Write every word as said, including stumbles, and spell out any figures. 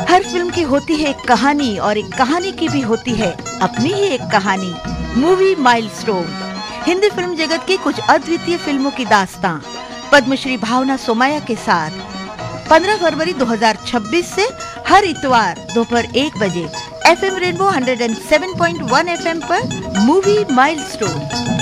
हर film की होती है एक कहानी और एक कहानी की भी होती है अपनी ही एक कहानी। मूवी माइलस्टोन हिंदी फिल्म जगत की कुछ अद्वितीय फिल्मों की दास्तां पद्मश्री भावना सोमैया के साथ पंद्रह फरवरी दो हज़ार छब्बीस से हर इतवार दोपहर एक बजे एफएम रेनबो एक सौ सात पॉइंट एक एफएम पर मूवी माइलस्टोन।